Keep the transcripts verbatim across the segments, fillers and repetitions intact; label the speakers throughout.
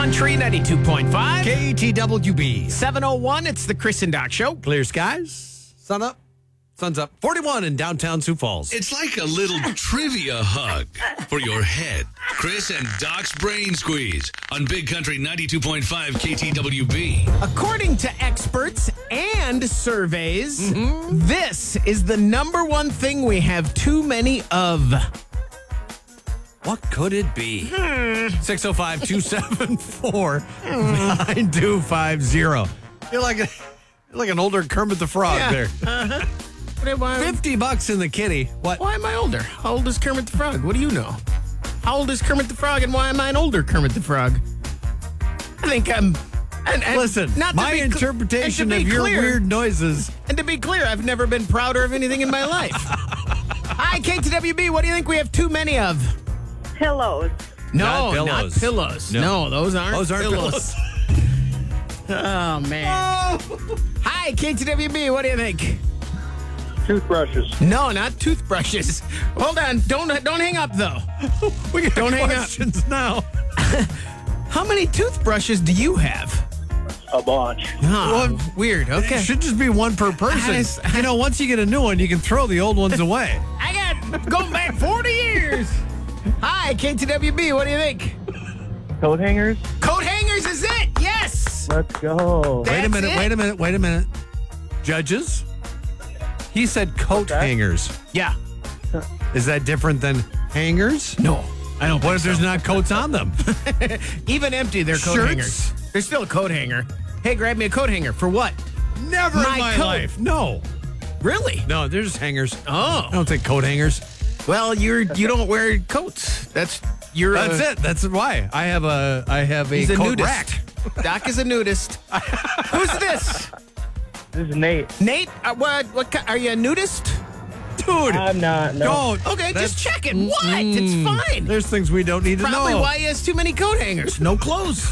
Speaker 1: Country ninety-two point five.
Speaker 2: K T W B.
Speaker 1: seven oh one, it's the Chris and Doc Show.
Speaker 2: Clear skies. Sun up. Sun's up. forty-one in downtown Sioux Falls.
Speaker 3: It's like a little trivia hug for your head. Chris and Doc's Brain Squeeze on Big Country ninety-two point five K T W B.
Speaker 1: According to experts and surveys, mm-hmm. this is the number one thing we have too many of.
Speaker 2: What could it be? six oh five, two seven four, nine two five zero. You're like, a, you're like an older Kermit the Frog
Speaker 1: Yeah.
Speaker 2: there.
Speaker 1: Uh-huh.
Speaker 2: fifty bucks in the kitty. What?
Speaker 1: Why am I older? How old is Kermit the Frog? What do you know? How old is Kermit the Frog and why am I an older Kermit the Frog? I think I'm... And, and
Speaker 2: Listen,
Speaker 1: not to
Speaker 2: my
Speaker 1: be cl-
Speaker 2: interpretation
Speaker 1: and to
Speaker 2: of
Speaker 1: be
Speaker 2: your
Speaker 1: clear,
Speaker 2: weird noises.
Speaker 1: And to be clear, I've never been prouder of anything in my life. Hi, K T W B. What do you think we have too many of?
Speaker 4: Pillows.
Speaker 1: No,
Speaker 2: Not pillows.
Speaker 1: not pillows.
Speaker 2: No.
Speaker 1: No, those aren't
Speaker 2: Those aren't
Speaker 1: pillows. Oh, man. Hi, K T W B. What do you think?
Speaker 4: Toothbrushes.
Speaker 1: No, not toothbrushes. Hold on. Don't don't hang up, though.
Speaker 2: We got
Speaker 1: Don't hang up.
Speaker 2: questions now.
Speaker 1: How many toothbrushes do you have?
Speaker 4: A bunch.
Speaker 1: Oh,
Speaker 2: Well,
Speaker 1: weird. Okay.
Speaker 2: It should just be one per person.
Speaker 1: Yes.
Speaker 2: You know, once you get a new one, you can throw the old ones away.
Speaker 1: I got going back forty years. Hi, K T W B. What do you think?
Speaker 4: Coat hangers.
Speaker 1: Coat hangers is it? Yes.
Speaker 4: Let's go.
Speaker 2: Wait a
Speaker 1: That's
Speaker 2: minute,
Speaker 1: it?
Speaker 2: wait a minute, wait a minute. Judges? He said coat
Speaker 4: that?
Speaker 2: hangers.
Speaker 1: Yeah.
Speaker 2: Is that different than hangers?
Speaker 1: No, I don't.
Speaker 2: What if there's not coats on them?
Speaker 1: Even empty, they're coat
Speaker 2: Shirts?
Speaker 1: hangers. They're still a coat hanger. Hey, grab me a coat hanger. For what?
Speaker 2: Never
Speaker 1: My
Speaker 2: in my
Speaker 1: coat.
Speaker 2: life. No.
Speaker 1: Really?
Speaker 2: No, they're just hangers.
Speaker 1: Oh.
Speaker 2: I don't think coat hangers.
Speaker 1: Well, you're you don't wear coats. That's you're.
Speaker 2: That's
Speaker 1: a,
Speaker 2: it. That's why. I have a I have a
Speaker 1: He's a
Speaker 2: coat
Speaker 1: nudist.
Speaker 2: rack.
Speaker 1: Doc is a nudist. Who's this?
Speaker 4: This is Nate.
Speaker 1: Nate? Uh, what? What? ki- Are you a nudist?
Speaker 2: Dude.
Speaker 4: I'm not. No.
Speaker 2: Don't.
Speaker 1: Okay,
Speaker 2: That's-
Speaker 1: just check it. What? It's
Speaker 2: Mm,
Speaker 1: fine.
Speaker 2: There's things we don't need to
Speaker 1: Probably
Speaker 2: know.
Speaker 1: why he has too many coat hangers. No clothes.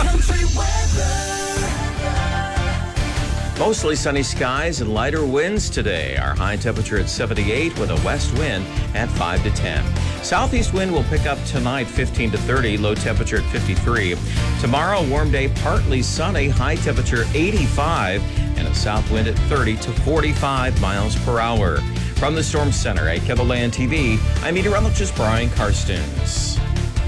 Speaker 5: Mostly sunny skies and lighter winds today. Our high temperature at seventy-eight with a west wind at five to ten. Southeast wind will pick up tonight fifteen to thirty, low temperature at fifty-three. Tomorrow, warm day, partly sunny, high temperature eighty-five, and a south wind at thirty to forty-five miles per hour. From the Storm Center at KEVOLAND T V, I'm meteorologist Brian Karstens.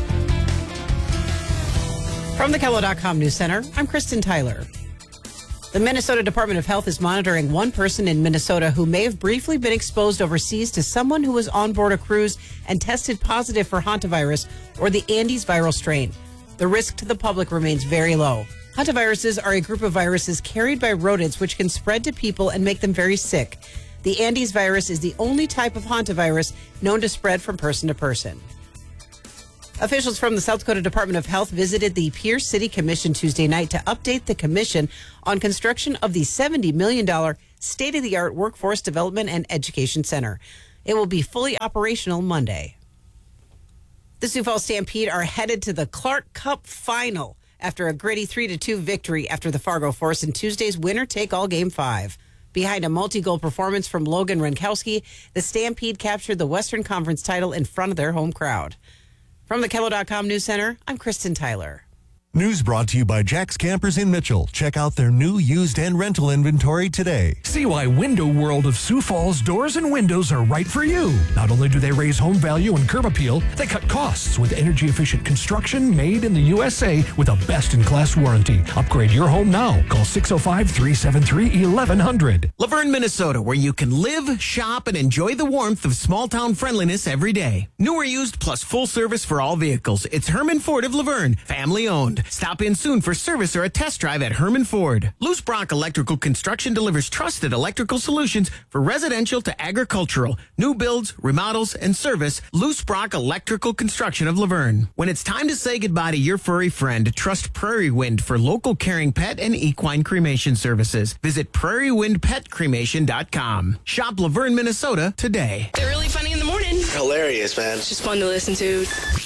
Speaker 6: From the Kello dot com News Center, I'm Kristen Tyler. The Minnesota Department of Health is monitoring one person in Minnesota who may have briefly been exposed overseas to someone who was on board a cruise and tested positive for hantavirus or the Andes viral strain. The risk to the public remains very low. Hantaviruses are a group of viruses carried by rodents which can spread to people and make them very sick. The Andes virus is the only type of hantavirus known to spread from person to person. Officials from the South Dakota Department of Health visited the Pierce City Commission Tuesday night to update the commission on construction of the seventy million dollars state-of-the-art Workforce Development and Education Center. It will be fully operational Monday. The Sioux Falls Stampede are headed to the Clark Cup final after a gritty three to two victory after the Fargo Force in Tuesday's winner-take-all Game five. Behind a multi-goal performance from Logan Renkowski, the Stampede captured the Western Conference title in front of their home crowd. From the Kello dot com News Center, I'm Kristen Tyler.
Speaker 7: News brought to you by Jack's Campers in Mitchell. Check out their new, used, and rental inventory today.
Speaker 8: See why Window World of Sioux Falls doors and windows are right for you. Not only do they raise home value and curb appeal, they cut costs with energy-efficient construction made in the U S A with a best-in-class warranty. Upgrade your home now. Call six oh five, three seven three, eleven hundred.
Speaker 1: Laverne, Minnesota, where you can live, shop, and enjoy the warmth of small-town friendliness every day. New or used, plus full service for all vehicles. It's Herman Ford of Laverne, family-owned. Stop in soon for service or a test drive at Herman Ford. Loose Brock Electrical Construction delivers trusted electrical solutions for residential to agricultural, new builds, remodels, and service. Loose Brock Electrical Construction of Laverne. When it's time to say goodbye to your furry friend, trust Prairie Wind for local caring pet and equine cremation services. Visit prairie wind pet cremation dot com. Shop Laverne, Minnesota today.
Speaker 9: They're really funny in the morning.
Speaker 10: Hilarious, man.
Speaker 9: It's just fun to listen to.